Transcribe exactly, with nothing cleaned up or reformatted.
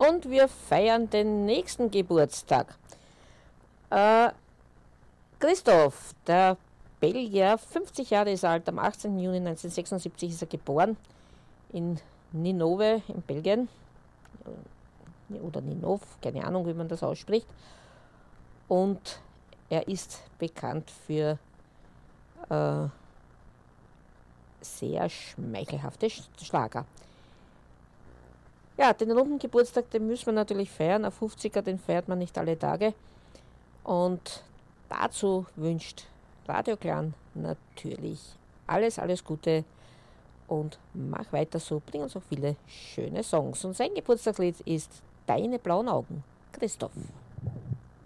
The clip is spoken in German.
und wir feiern den nächsten Geburtstag. Äh, Christoph, der Belgier, fünfzig Jahre ist er alt, am achtzehnten Juni neunzehnhundertsechsundsiebzig ist er geboren, in Ninove in Belgien, oder Ninov, keine Ahnung, wie man das ausspricht. Und er ist bekannt für äh, sehr schmeichelhafte Schlager. Ja, den runden Geburtstag, den müssen wir natürlich feiern. Ein fünfziger, den feiert man nicht alle Tage. Und dazu wünscht Radio Clan natürlich alles, alles Gute und mach weiter so, bring uns auch viele schöne Songs. Und sein Geburtstagslied ist Deine blauen Augen, Christoph.